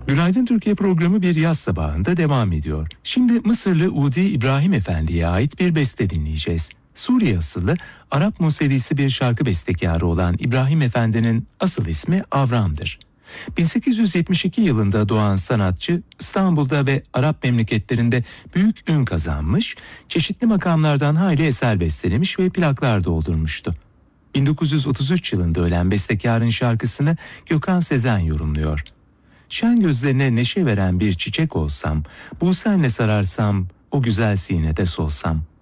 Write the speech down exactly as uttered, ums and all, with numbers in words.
Günaydın Türkiye programı bir yaz sabahında devam ediyor. Şimdi Mısırlı Udi İbrahim Efendi'ye ait bir beste dinleyeceğiz. Suriye asıllı Arap Musevisi bir şarkı bestekarı olan İbrahim Efendi'nin asıl ismi Avram'dır. bin sekiz yüz yetmiş iki yılında doğan sanatçı İstanbul'da ve Arap memleketlerinde büyük ün kazanmış, çeşitli makamlardan hayli eser bestelemiş ve plaklar doldurmuştu. bin dokuz yüz otuz üç yılında ölen bestekarın şarkısını Gökhan Sezen yorumluyor. Şen gözlerine neşe veren bir çiçek olsam, bu senle sararsam, o güzel sinede solsam.